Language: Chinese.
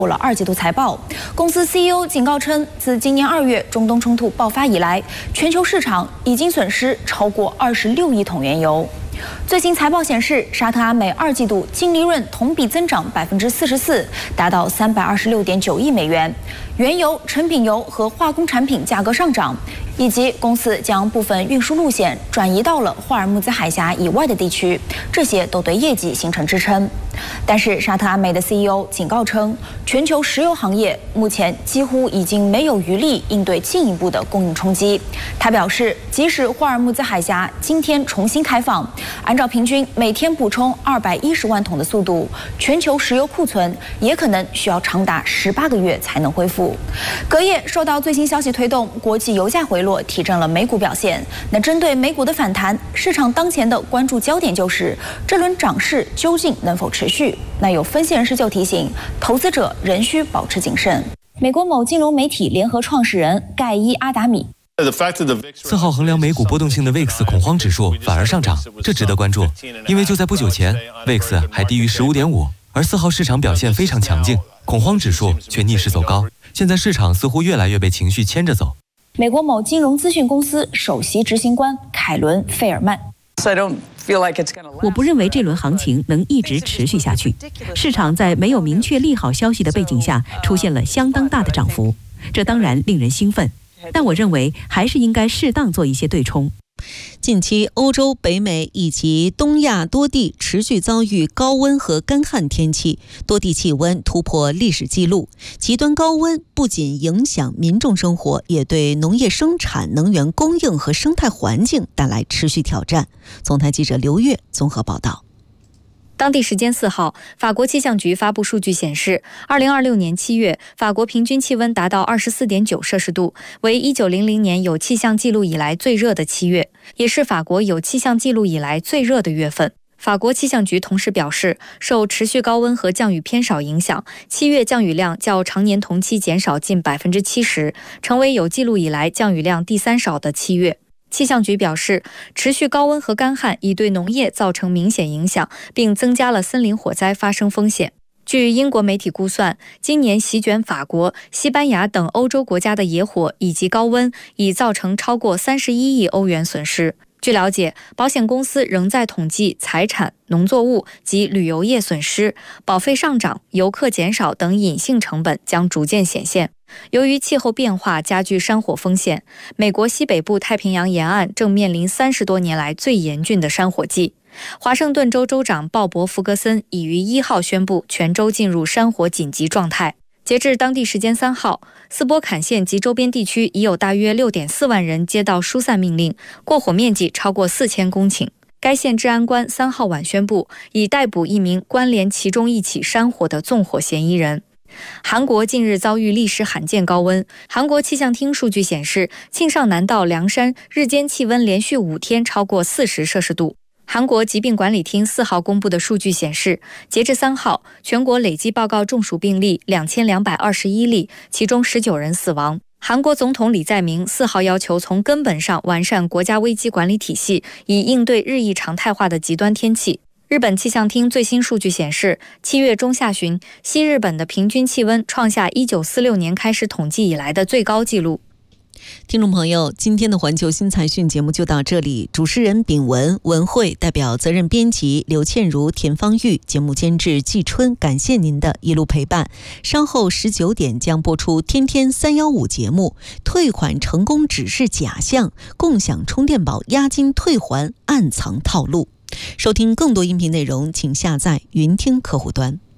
了2季度财报，公司 CEO 警告称，自今年2月中东冲突爆发以来，全球市场已经损失超过26亿桶原油。最新财报显示，沙特阿美2季度净利润同比增长44%，达到326.9亿美元。原油、成品油和化工产品价格上涨，以及公司将部分运输路线转移到了霍尔木兹海峡以外的地区，这些都对业绩形成支撑。但是沙特阿美的 CEO 警告称，全球石油行业目前几乎已经没有余力应对进一步的供应冲击。他表示，即使霍尔木兹海峡今天重新开放，按照平均每天补充210万桶的速度，全球石油库存也可能需要长达18个月才能恢复。隔夜受到最新消息推动，国际油价回落，提振了美股表现。那针对美股的反弹，市场当前的关注焦点就是这轮涨势究竟能否持续？那有分析人士就提醒，投资者仍需保持谨慎。美国某金融媒体联合创始人盖伊·阿达米 4号衡量美股波动性的 VIX 恐慌指数反而上涨，这值得关注，因为就在不久前 VIX 还低于 15.5， 而4号市场表现非常强劲，恐慌指数却逆势走高，现在市场似乎越来越被情绪牵着走。 美国某金融资讯公司首席执行官凯伦·费尔曼， 我不认为这轮行情能一直持续下去。市场在没有明确利好消息的背景下出现了相当大的涨幅，这当然令人兴奋，但我认为还是应该适当做一些对冲。 近期，欧洲、北美以及东亚多地持续遭遇高温和干旱天气，多地气温突破历史记录。极端高温不仅影响民众生活，也对农业生产、能源供应和生态环境带来持续挑战。总台记者刘月综合报道。 当地时间4号，法国气象局发布数据显示，2026年7月，法国平均气温达到24.9摄氏度，为1900年有气象记录以来最热的7月，也是法国有气象记录以来最热的月份。法国气象局同时表示，受持续高温和降雨偏少影响，7月降雨量较常年同期减少近70%，成为有记录以来降雨量第3少的7月。气象局表示，持续高温和干旱已对农业造成明显影响，并增加了森林火灾发生风险。据英国媒体估算，今年席卷法国、西班牙等欧洲国家的野火以及高温已造成超过31亿欧元损失。据了解，保险公司仍在统计财产、农作物及旅游业损失，保费上涨、游客减少等隐性成本将逐渐显现。由于气候变化加剧山火风险，美国西北部太平洋沿岸正面临30多年来最严峻的山火季。华盛顿州州长鲍勃·弗格森已于1号宣布全州进入山火紧急状态。截至当地时间3号，斯波坎县及周边地区已有大约 6.4 万人接到疏散命令，过火面积超过4000公顷。该县治安官3号晚宣布，已逮捕一名关联其中一起山火的纵火嫌疑人。韩国近日遭遇历史罕见高温，韩国气象厅数据显示，庆尚南道凉山日间气温连续5天超过40摄氏度。韩国疾病管理厅4号公布的数据显示，截至3号，全国累计报告中暑病例2221例，其中19人死亡。韩国总统李在明4号要求从根本上完善国家危机管理体系，以应对日益常态化的极端天气。日本气象厅最新数据显示，7月中下旬，西日本的平均气温创下1946年开始统计以来的最高纪录。 听众朋友，今天的环球新财讯节目就到这里，主持人秉文、文慧，代表责任编辑刘倩茹、田芳玉，节目监制季春，感谢您的一路陪伴。稍后19点将播出天天315节目，退款成功只是假象，共享充电宝押金退还暗藏套路。收听更多音频内容，请下载云听客户端。